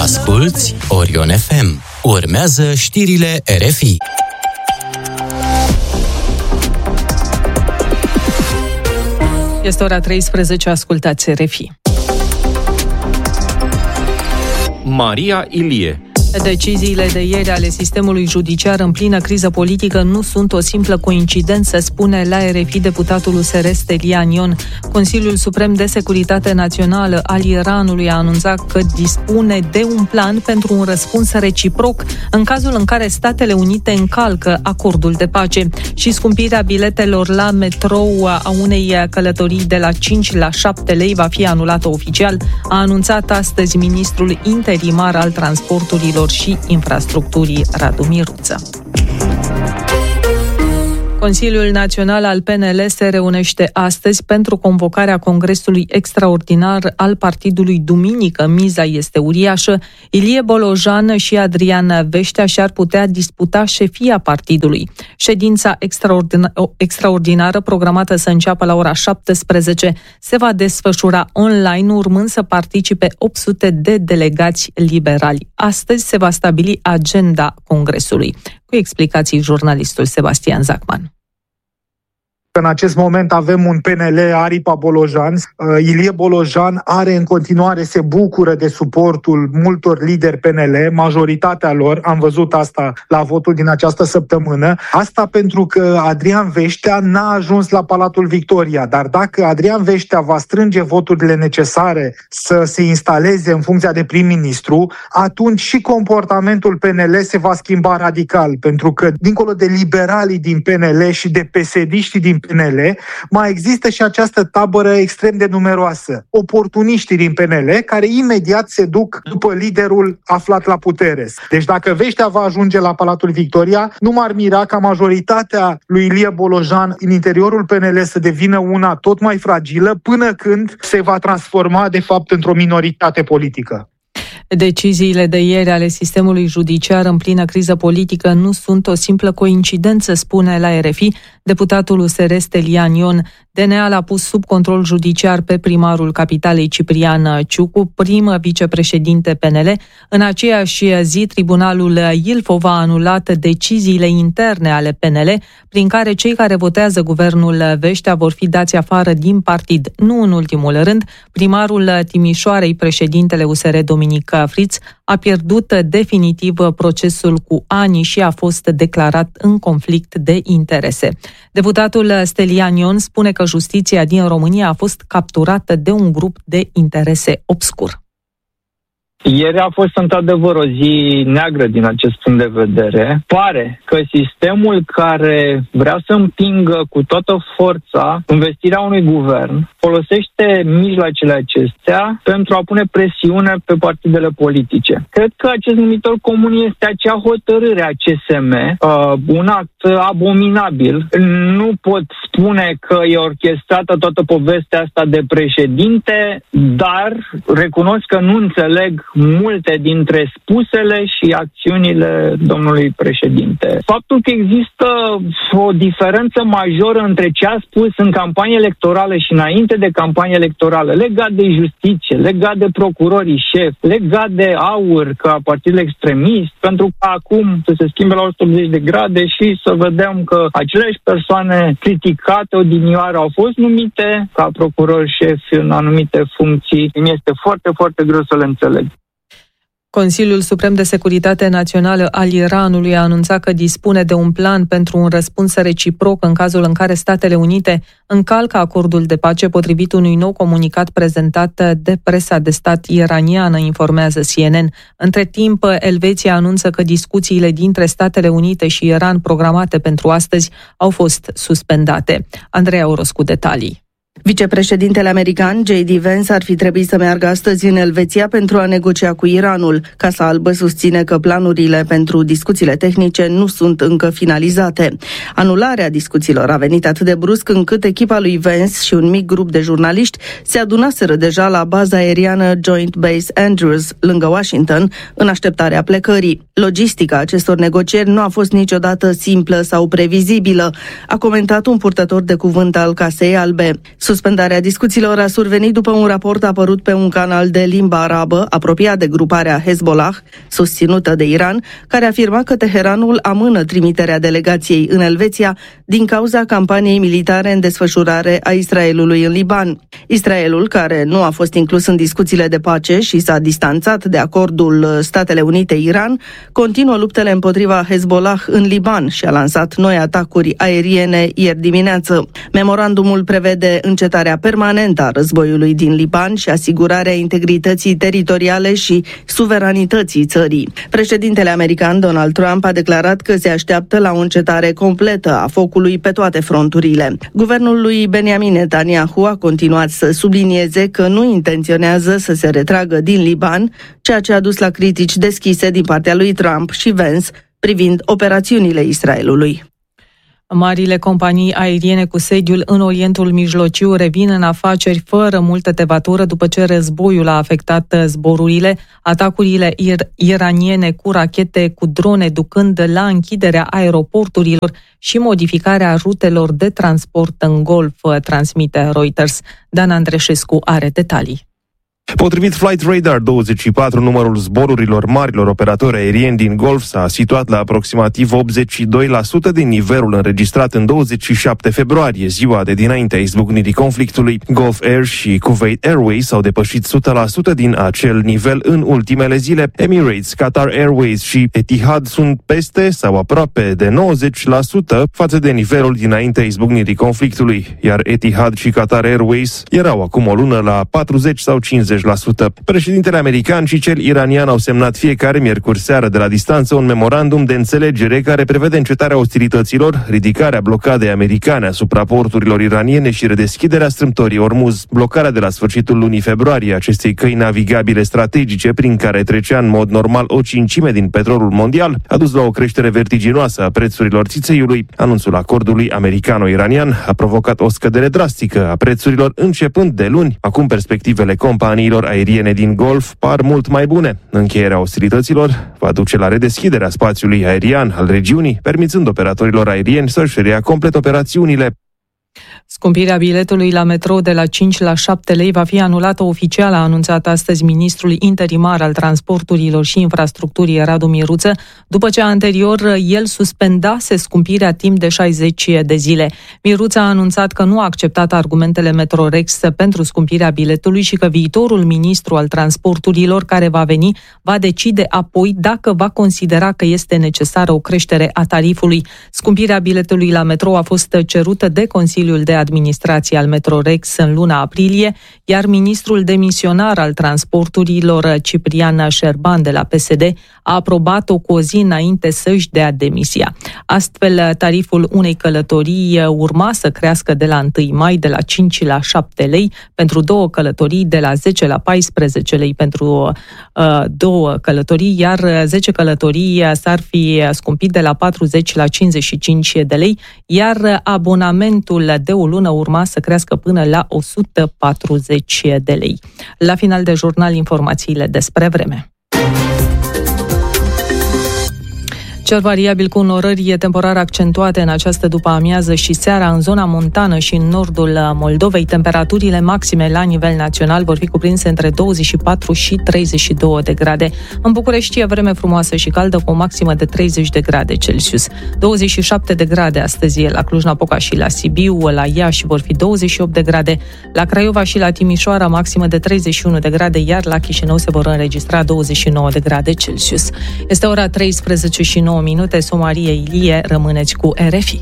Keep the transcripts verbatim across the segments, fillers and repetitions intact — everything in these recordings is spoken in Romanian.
Asculți Orion F M. Urmează știrile R F I. Este ora treisprezece, ascultați R F I. Maria Ilie. Deciziile de ieri ale sistemului judiciar în plină criză politică nu sunt o simplă coincidență, spune la R F I deputatul U S R Stelian Ion. Consiliul Suprem de Securitate Națională al Iranului a anunțat că dispune de un plan pentru un răspuns reciproc în cazul în care Statele Unite încalcă acordul de pace. Și scumpirea biletelor la metrou a unei călătorii de la cinci la șapte lei va fi anulată oficial, a anunțat astăzi ministrul interimar al transporturilor și infrastructurii Radu Miruță. Consiliul Național al P N L se reunește astăzi pentru convocarea Congresului Extraordinar al Partidului duminică. Miza este uriașă. Ilie Bolojan și Adrian Veștea și-ar putea disputa șefia partidului. Ședința extraordinar- extraordinară, programată să înceapă la ora șaptesprezece, se va desfășura online, urmând să participe opt sute de delegați liberali. Astăzi se va stabili agenda Congresului. Cu explicații jurnalistul Sebastian Zacman. În acest moment avem un P N L aripa Bolojan. Ilie Bolojan are în continuare, se bucură de suportul multor lideri P N L, majoritatea lor, am văzut asta la votul din această săptămână. Asta pentru că Adrian Veștea n-a ajuns la Palatul Victoria, dar dacă Adrian Veștea va strânge voturile necesare să se instaleze în funcția de prim-ministru, atunci și comportamentul P N L se va schimba radical, pentru că dincolo de liberalii din P N L și de P S D-știi din P N L, mai există și această tabără extrem de numeroasă, oportuniștii din P N L, care imediat se duc după liderul aflat la putere. Deci dacă Veștea va ajunge la Palatul Victoria, nu m-ar mira ca majoritatea lui Ilie Bolojan în interiorul P N L să devină una tot mai fragilă, până când se va transforma de fapt într-o minoritate politică. Deciziile de ieri ale sistemului judiciar în plină criză politică nu sunt o simplă coincidență, spune la R F I deputatul U S R Stelian Ion. D N A l-a pus sub control judiciar pe primarul Capitalei Ciprian Ciucu, prim vicepreședinte P N L. În aceeași zi, tribunalul Ilfov a anulat deciziile interne ale P N L, prin care cei care votează guvernul Veștea vor fi dați afară din partid. Nu în ultimul rând, primarul Timișoarei, președintele U S R Dominic Friț, a pierdut definitiv procesul cu ani și a fost declarat în conflict de interese. Deputatul Stelian Ion spune că justiția din România a fost capturată de un grup de interese obscur. Ieri a fost într-adevăr o zi neagră din acest punct de vedere. Pare că sistemul care vrea să împingă cu toată forța investirea unui guvern folosește mijloacele acestea pentru a pune presiune pe partidele politice. Cred că acest numitor comun este acea hotărâre a C S M, uh, un act abominabil. Nu pot spune că e orchestrată toată povestea asta de președinte, dar recunosc că nu înțeleg multe dintre spusele și acțiunile domnului președinte. Faptul că există o diferență majoră între ce a spus în campanie electorală și înainte de campanie electorală, legat de justiție, legat de procurorii șef, legat de AUR ca partid extremist, pentru că acum să se schimbe la o sută optzeci de grade și să vedem că aceleași persoane criticate odinioară au fost numite ca procurori șefi în anumite funcții. Mi este foarte, foarte greu să le înțeleg. Consiliul Suprem de Securitate Națională al Iranului a anunțat că dispune de un plan pentru un răspuns reciproc în cazul în care Statele Unite încalcă acordul de pace, potrivit unui nou comunicat prezentat de presa de stat iraniană, informează C N N. Între timp, Elveția anunță că discuțiile dintre Statele Unite și Iran programate pentru astăzi au fost suspendate. Andreea Oros cu detalii. Vicepreședintele american J D Vance ar fi trebuit să meargă astăzi în Elveția pentru a negocia cu Iranul. Casa Albă susține că planurile pentru discuțiile tehnice nu sunt încă finalizate. Anularea discuțiilor a venit atât de brusc încât echipa lui Vance și un mic grup de jurnaliști se adunaseră deja la baza aeriană Joint Base Andrews, lângă Washington, în așteptarea plecării. Logistica acestor negocieri nu a fost niciodată simplă sau previzibilă, a comentat un purtător de cuvânt al Casei Albe. Suspendarea discuțiilor a survenit după un raport apărut pe un canal de limba arabă apropiat de gruparea Hezbollah, susținută de Iran, care afirma că Teheranul amână trimiterea delegației în Elveția din cauza campaniei militare în desfășurare a Israelului în Liban. Israelul, care nu a fost inclus în discuțiile de pace și s-a distanțat de acordul Statele Unite-Iran, continuă luptele împotriva Hezbollah în Liban și a lansat noi atacuri aeriene ieri dimineață. Memorandumul prevede încetarea permanentă a războiului din Liban și asigurarea integrității teritoriale și suveranității țării. Președintele american Donald Trump a declarat că se așteaptă la o încetare completă a focului pe toate fronturile. Guvernul lui Benjamin Netanyahu a continuat să sublinieze că nu intenționează să se retragă din Liban, ceea ce a dus la critici deschise din partea lui Trump și Vance privind operațiunile Israelului. Marile companii aeriene cu sediul în Orientul Mijlociu revin în afaceri fără multă tevatură după ce războiul a afectat zborurile, atacurile ir- iraniene cu rachete, cu drone, ducând la închiderea aeroporturilor și modificarea rutelor de transport în Golf, transmite Reuters. Dan Andreșescu are detalii. Potrivit Flight Radar douăzeci și patru, numărul zborurilor marilor operatori aerieni din Golf s-a situat la aproximativ optzeci și doi la sută din nivelul înregistrat în douăzeci și șapte februarie, ziua de dinaintea izbucnirii conflictului. Gulf Air și Kuwait Airways au depășit o sută la sută din acel nivel în ultimele zile. Emirates, Qatar Airways și Etihad sunt peste sau aproape de nouăzeci la sută față de nivelul dinaintea izbucnirii conflictului, iar Etihad și Qatar Airways erau acum o lună la patruzeci sau cincizeci la sută. Președintele american și cel iranian au semnat fiecare miercuri seară de la distanță un memorandum de înțelegere care prevede încetarea ostilităților, ridicarea blocadei americane asupra porturilor iraniene și redeschiderea strâmtorii Ormuz. Blocarea de la sfârșitul lunii februarie acestei căi navigabile strategice prin care trecea în mod normal o cincime din petrolul mondial a dus la o creștere vertiginoasă a prețurilor țițeiului. Anunțul acordului americano-iranian a provocat o scădere drastică a prețurilor începând de luni. Acum perspectivele companiilor aeriene din Golf par mult mai bune. Încheierea ostilităților va duce la redeschiderea spațiului aerian al regiunii, permițând operatorilor aerieni să-și reia complet operațiunile. Scumpirea biletului la metrou de la cinci la șapte lei va fi anulată oficial, a anunțat astăzi ministrul interimar al transporturilor și infrastructurii Radu Miruță, după ce anterior el suspendase scumpirea timp de șaizeci de zile. Miruță a anunțat că nu a acceptat argumentele Metrorex pentru scumpirea biletului și că viitorul ministru al transporturilor care va veni va decide apoi dacă va considera că este necesară o creștere a tarifului. Scumpirea biletului la metrou a fost cerută de Consiliul de Administrație al Metrorex în luna aprilie, iar ministrul demisionar al transporturilor, Ciprian Șerban de la P S D, a aprobat-o cu o zi înainte să-și dea demisia. Astfel, tariful unei călătorii urma să crească de la întâi mai de la cinci la șapte lei, pentru două călătorii de la zece la paisprezece lei pentru uh, două călătorii, iar zece călătorii s-ar fi scumpit de la patruzeci la cincizeci și cinci de lei, iar abonamentul de o lună urma să crească până la o sută patruzeci de lei. La final de jurnal, informațiile despre vreme. Cer variabil cu norări temporar accentuate în această după-amiază și seara în zona montană și în nordul Moldovei. Temperaturile maxime la nivel național vor fi cuprinse între douăzeci și patru și treizeci și două de grade. În București e vreme frumoasă și caldă cu o maximă de treizeci de grade Celsius. douăzeci și șapte de grade astăzi la Cluj-Napoca și la Sibiu, la Iași vor fi douăzeci și opt de grade, la Craiova și la Timișoara maximă de treizeci și unu de grade, iar la Chișinău se vor înregistra douăzeci și nouă de grade Celsius. Este ora treisprezece și nouă minute, sunt Maria Ilie, rămâneți cu R F I.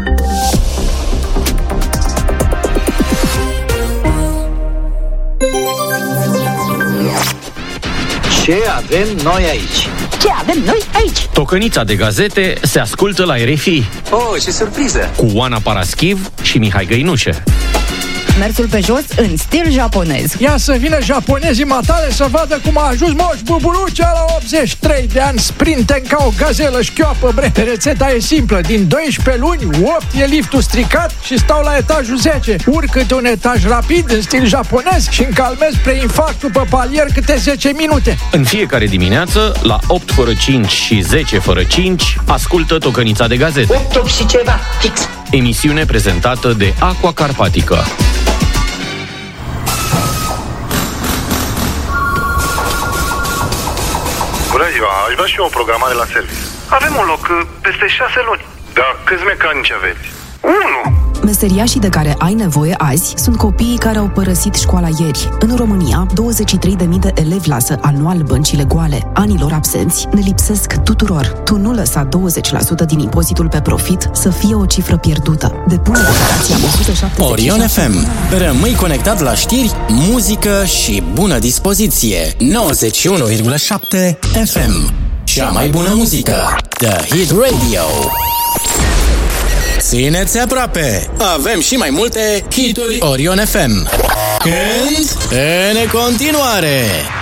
Ce avem noi aici? Ce avem noi aici? Tocănița de gazete se ascultă la R F I. Oh, ce surpriză! Cu Oana Paraschiv și Mihai Găinușe. Mersul pe jos în stil japonez. Ia să vină japonezii matale să vadă cum a ajuns Moș Buburucea la optzeci și trei de ani, sprinten ca o gazelă șchioapă, bre. Rețeta e simplă, din doisprezece luni, opt e liftul stricat și stau la etajul zece. Urcă de un etaj rapid în stil japonez și încalmez spre infarct după palier câte zece minute. În fiecare dimineață, la opt fără cinci și zece fără cinci, ascultă Tocănița de gazete. opt și ceva, fix. Emisiune prezentată de Aqua Carpatica. Bună ziua, aș vrea și eu o programare la serviciu. Avem un loc peste șase luni. Da, câți mecanici aveți? Unu! Meseriașii de care ai nevoie azi sunt copiii care au părăsit școala ieri. În România, douăzeci și trei de mii de elevi lasă anual băncile goale. Anii lor absenți ne lipsesc tuturor. Tu nu lăsa douăzeci la sută din impozitul pe profit să fie o cifră pierdută. Depune declarația o sută șaptezeci și șapte. Orion F M. Rămâi conectat la știri, muzică și bună dispoziție. nouăzeci și unu virgulă șapte F M. Cea mai bună muzică. The Hit Radio. Țineți aproape! Avem și mai multe hituri Orion F M. Când? În continuare!